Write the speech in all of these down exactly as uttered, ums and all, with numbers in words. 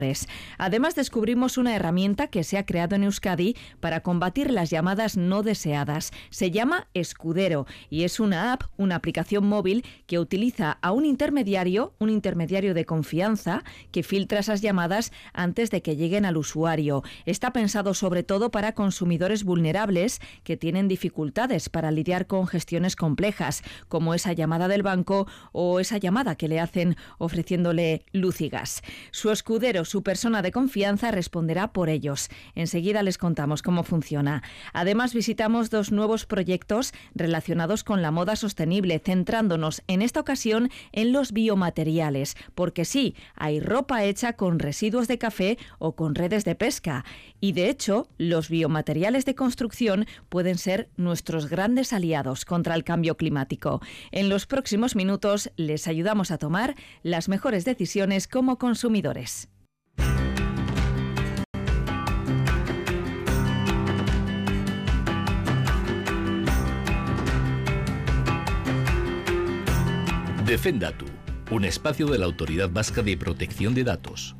Además, descubrimos una herramienta que se ha creado en Euskadi para combatir las llamadas no deseadas. Se llama Escudero y es una app, una aplicación móvil que utiliza a un intermediario, un intermediario de confianza, que filtra esas llamadas antes de que lleguen al usuario. Está pensado sobre todo para consumidores vulnerables que tienen dificultades para lidiar con gestiones complejas, como esa llamada del banco o esa llamada que le hacen ofreciéndole luz y gas. Su escudero, su persona de confianza, responderá por ellos. Enseguida les contamos cómo funciona. Además, visitamos dos nuevos proyectos relacionados con la moda sostenible, centrándonos en esta ocasión en los biomateriales, porque sí, hay ropa hecha con residuos de café o con redes de pesca. Y de hecho, los biomateriales de construcción pueden ser nuestros grandes aliados contra el cambio climático. En los próximos minutos les ayudamos a tomar las mejores decisiones como consumidores. Defendatu, un espacio de la Autoridad Vasca de Protección de Datos.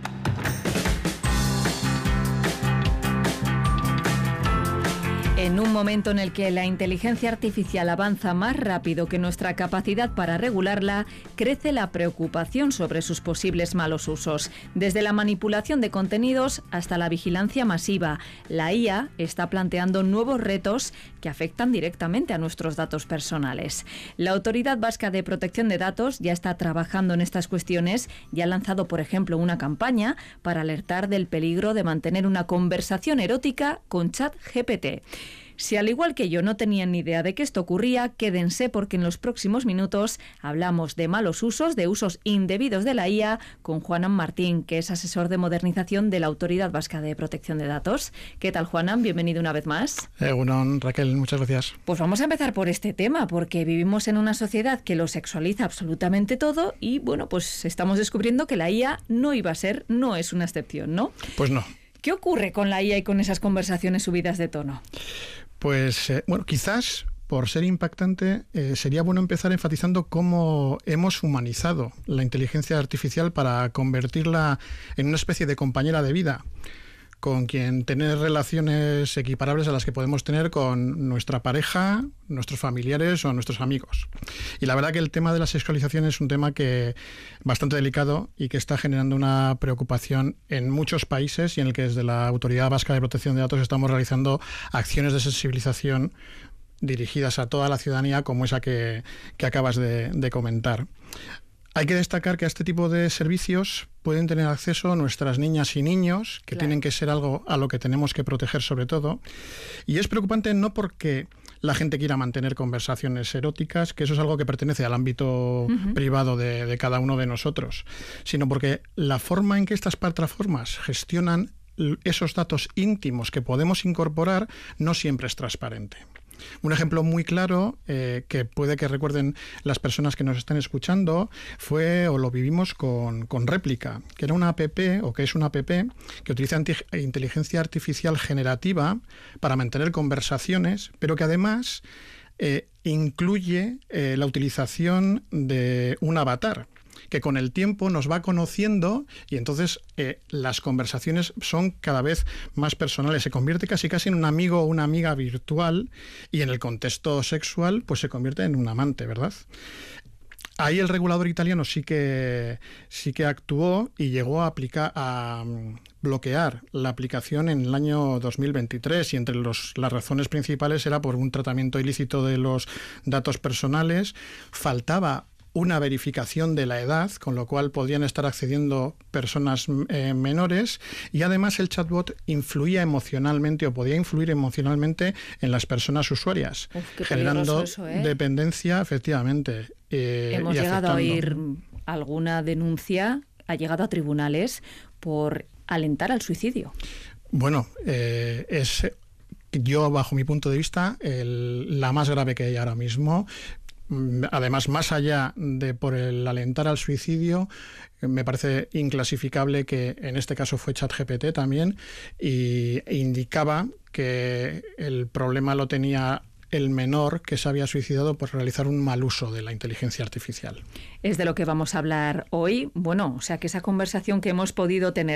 En un momento en el que la inteligencia artificial avanza más rápido que nuestra capacidad para regularla, crece la preocupación sobre sus posibles malos usos. Desde la manipulación de contenidos hasta la vigilancia masiva, la I A está planteando nuevos retos que afectan directamente a nuestros datos personales. La Autoridad Vasca de Protección de Datos ya está trabajando en estas cuestiones y ha lanzado, por ejemplo, una campaña para alertar del peligro de mantener una conversación erótica con ChatGPT. Si al igual que yo no tenían ni idea de que esto ocurría, quédense porque en los próximos minutos hablamos de malos usos, de usos indebidos de la I A con Juanan Martín, que es asesor de modernización de la Autoridad Vasca de Protección de Datos. ¿Qué tal, Juanan? Bienvenido una vez más. Eh, bueno, Raquel, muchas gracias. Pues vamos a empezar por este tema, porque vivimos en una sociedad que lo sexualiza absolutamente todo y, bueno, pues estamos descubriendo que la I A no iba a ser, no es una excepción, ¿no? Pues no. ¿Qué ocurre con la I A y con esas conversaciones subidas de tono? Pues, eh, bueno, quizás por ser impactante eh, sería bueno empezar enfatizando cómo hemos humanizado la inteligencia artificial para convertirla en una especie de compañera de vida, con quien tener relaciones equiparables a las que podemos tener con nuestra pareja, nuestros familiares o nuestros amigos. Y la verdad que el tema de la sexualización es un tema que bastante delicado y que está generando una preocupación en muchos países y en el que desde la Autoridad Vasca de Protección de Datos estamos realizando acciones de sensibilización dirigidas a toda la ciudadanía, como esa que, que acabas de, de comentar. Hay que destacar que a este tipo de servicios pueden tener acceso nuestras niñas y niños, que claro, tienen que ser algo a lo que tenemos que proteger sobre todo. Y es preocupante no porque la gente quiera mantener conversaciones eróticas, que eso es algo que pertenece al ámbito uh-huh. privado de, de cada uno de nosotros, sino porque la forma en que estas plataformas gestionan esos datos íntimos que podemos incorporar no siempre es transparente. Un ejemplo muy claro, eh, que puede que recuerden las personas que nos están escuchando, fue o lo vivimos con, con Réplica, que era una app o que es una app que utiliza anti- inteligencia artificial generativa para mantener conversaciones, pero que además eh, incluye eh, la utilización de un avatar, que con el tiempo nos va conociendo y entonces eh, las conversaciones son cada vez más personales. Se convierte casi casi en un amigo o una amiga virtual y en el contexto sexual pues se convierte en un amante, ¿verdad? Ahí el regulador italiano sí que, sí que actuó y llegó a, aplicar, a bloquear la aplicación en el año dos mil veintitrés y entre los, las razones principales era por un tratamiento ilícito de los datos personales. Faltaba una verificación de la edad, con lo cual podían estar accediendo personas eh, menores, y además el chatbot influía emocionalmente o podía influir emocionalmente en las personas usuarias, Uf, qué generando eso, ¿eh? dependencia, efectivamente. Eh, Hemos y llegado afectando. a oír alguna denuncia, ha llegado a tribunales por alentar al suicidio. Bueno, eh, es... Yo, bajo mi punto de vista, el, la más grave que hay ahora mismo. Además, más allá de por el alentar al suicidio, me parece inclasificable que en este caso fue ChatGPT también, y indicaba que el problema lo tenía el menor que se había suicidado por realizar un mal uso de la inteligencia artificial. Es de lo que vamos a hablar hoy. Bueno, o sea que esa conversación que hemos podido tener